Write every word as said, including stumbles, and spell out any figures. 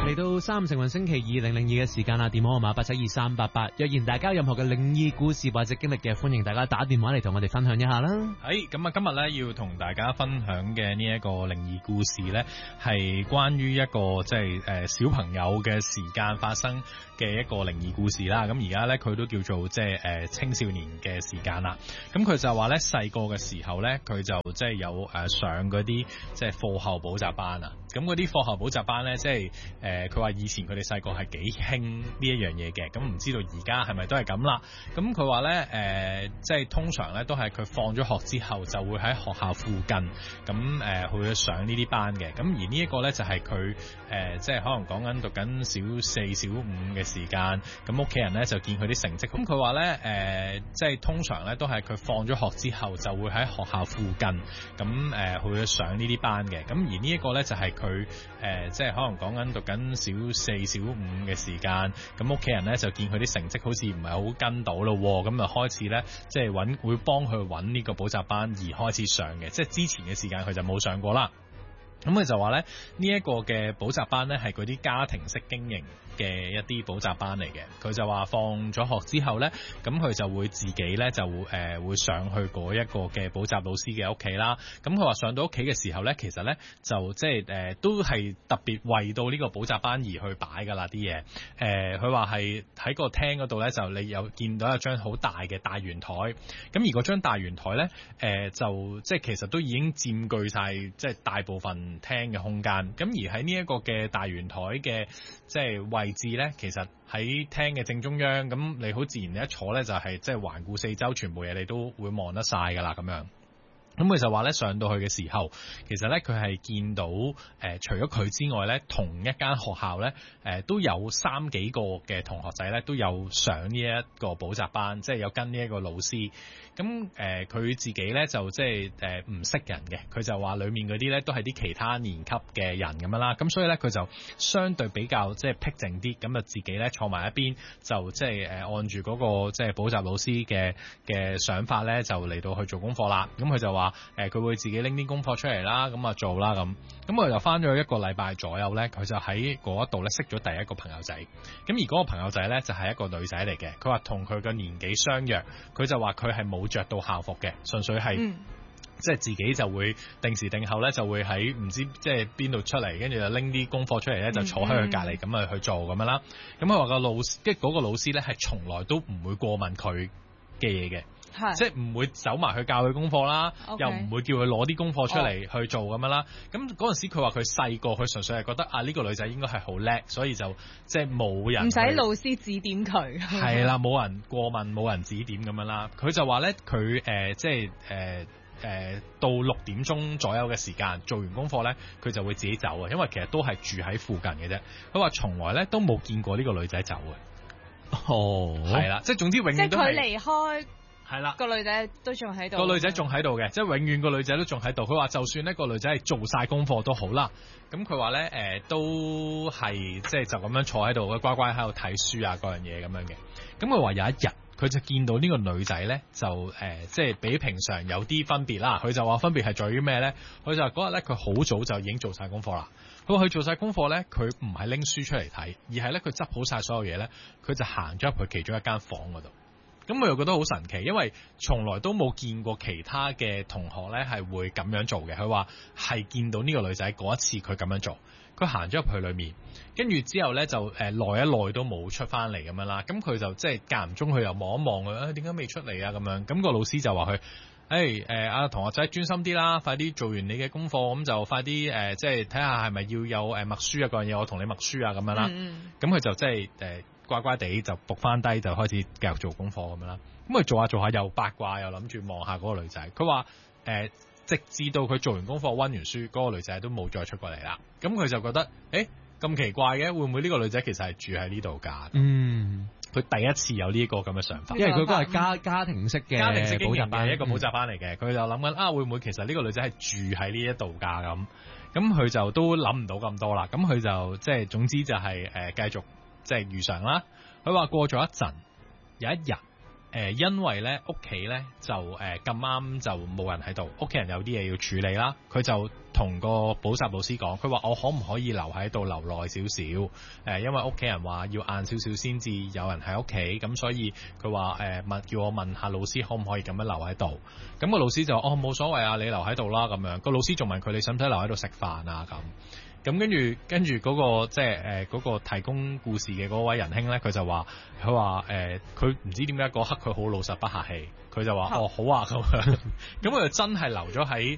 嚟到三成運星期二零零二嘅時間啦，電話號碼八七二三八八。若然大家有任何嘅靈異故事或者經歷嘅，歡迎大家打電話嚟同我哋分享一下啦。 係咁啊，今日咧要同大家分享嘅呢一個靈異故事咧，係關於一個即係誒小朋友嘅時間發生嘅一個靈異故事啦。咁而家咧佢都叫做即係誒青少年嘅時間啦。咁佢就話咧細個嘅時候咧，佢就即係有誒上嗰啲即係課後補習班啊。咁嗰啲課後補習班咧，即係誒佢話以前佢哋細個係幾興呢一樣嘢嘅。咁唔知道而家係咪都係咁啦？咁佢話咧誒，即係通常咧都係佢放咗學之後就會喺學校附近咁誒去上呢啲班嘅。咁而呢一個咧就係佢誒即係可能講緊讀緊小四小五嘅時間，咁屋企人咧就見佢啲成績。咁佢話咧誒即係通常咧都係佢放咗學之後就會喺學校附近咁誒去上呢啲班嘅。咁而呢一個咧就係佢誒即係可能講緊讀緊小四小五嘅時間，咁屋企人咧就見佢啲成績好似唔係好跟到咯，咁就開始咧即係揾會幫佢揾呢個補習班而開始上嘅。即係之前嘅時間佢就冇上過啦。咁佢就話咧呢一個嘅補習班咧係嗰啲家庭式經營嘅一啲補習班嚟嘅。佢就話放咗學之後咧，咁佢就會自己咧就誒、呃、會上去嗰一個嘅補習老師嘅屋企啦。咁佢話上到屋企嘅時候咧，其實咧就即係誒都係特別為到呢個補習班而去擺噶啦啲嘢。誒佢話係喺個廳嗰度咧，就你有見到一張好大嘅大圓台。咁而嗰張大圓台咧，誒、呃、就即係其實都已經佔據晒即係大部分廳嘅空間。咁而喺呢一個嘅大圓台嘅即係位置咧，其實喺廳嘅正中央，咁你好自然你一坐咧就係即係環顧四周，全部嘢你都會望得晒噶啦咁樣。咁佢就話咧上到去嘅時候，其實咧佢係見到誒、呃、除咗佢之外咧，同一間學校咧誒、呃、都有三幾個嘅同學仔咧都有上呢一個補習班，即係有跟呢一個老師。咁誒佢自己咧就即係誒唔識人嘅，佢就話裡面嗰啲咧都係啲其他年級嘅人咁樣啦。咁所以咧佢就相對比較即係僻靜啲，咁就自己咧坐埋一邊，就即係誒按住嗰個即係補習老師嘅嘅想法咧，就嚟到去做功課啦。咁佢就話誒佢會自己拎啲功課出嚟啦，咁啊做啦咁。咁我就翻咗一個禮拜左右咧，佢就喺嗰一度咧識咗第一個朋友仔。咁而嗰個朋友仔咧就係一個女仔嚟嘅。佢話同佢嘅年紀相若，佢就話佢係冇着到校服嘅，純粹係、嗯、即係自己就會定時定候咧，就會喺唔知即係邊度出嚟，跟住就拎啲功課出嚟咧，就坐喺佢隔離咁啊去做咁樣啦。咁佢話個老師，即係嗰個老師咧，係從來都唔會過問佢嘅嘢嘅。即係唔會走埋去教佢功課啦，okay. 又唔會叫佢攞啲功課出嚟去做咁樣啦。咁嗰陣時佢話佢細個，佢純粹係覺得啊呢、呢個女仔應該係好叻，所以就即係冇人唔使老師指點佢。 係啦，冇人過問，冇人指點咁樣啦。佢就話咧，佢誒即係誒誒到六點鐘左右嘅時間做完功課咧，佢就會自己走啊，因為其實都係住喺附近嘅啫。佢話從來咧都冇見過呢個女仔走嘅。哦，係啦，即係總之永遠都係佢離開。係啦，個女仔都仲喺度， 個女仔仲喺度嘅，即係永遠個女仔都仲喺度。佢話就算呢個女仔係做晒功課都好啦，咁佢話咧誒都係即係就咁樣坐喺度，乖乖喺度睇書啊嗰樣嘢咁樣嘅。咁佢話有一日佢就見到呢個女仔咧就誒、呃、即係比平常有啲分別啦。佢就話分別係在於咩咧？佢就話嗰日咧佢好早就已經做晒功課啦。佢話佢做晒功課咧，佢唔係拎書出嚟睇，而係咧佢執好晒所有嘢咧，佢就行咗入去其中一間房嗰度。咁我又覺得好神奇，因為從來都冇見過其他嘅同學咧係會咁樣做嘅。佢話係見到呢個女仔嗰一次佢咁樣做，佢行咗入去裏面，跟住之後咧就誒耐、呃、一耐都冇出翻嚟咁樣啦。咁佢就即係間唔中佢又望一望佢，誒點解未出嚟啊咁樣。咁、個老師就話佢，誒誒阿同學仔專心啲啦，快啲做完你嘅功課，咁就快啲誒、呃、即係睇下係咪要有誒默書啊嗰樣嘢，我同你默書啊咁樣啦。咁、嗯、佢就即係誒。呃乖乖地就伏翻低，就開始繼續做功課咁樣啦。咁佢做下做下又八卦，又諗住望下嗰個女仔。佢話誒，直至到佢做完功課、溫完書，嗰、嗰個女仔都冇再出過嚟啦。咁佢就覺得誒咁奇怪嘅，會唔會呢個女仔其實係住喺呢度㗎？嗯，佢第一次有呢個咁嘅想法， 因為佢嗰係家家庭式嘅家庭式補習班，一個補習班嚟嘅。佢、嗯、就諗緊啊，會唔會其實呢個女仔係住喺呢一度㗎咁？咁佢就都諗唔到咁多啦。咁佢就即係總之就係、是、誒、呃、繼續。即係如常啦。佢話過咗一陣，有一日，誒、呃，因為咧屋企咧就誒咁啱就冇人喺度，屋企人有啲嘢要處理啦。佢就同個補習老師講，佢話我可唔可以留喺度留耐少少？誒、呃，因為屋企人話要晏少少先至有人喺屋企，咁所以佢話誒問叫我問下老師可唔可以咁樣留喺度？咁、個老師就哦冇所謂啊，你留喺度啦咁樣。個老師仲問佢你使唔使留喺度食飯啊咁？咁跟住跟住嗰個即係誒嗰個提供故事嘅嗰位仁兄咧，佢就話佢話誒佢唔知點解嗰刻佢好老實不客氣，佢就話哦好啊咁樣，咁佢就真係留咗喺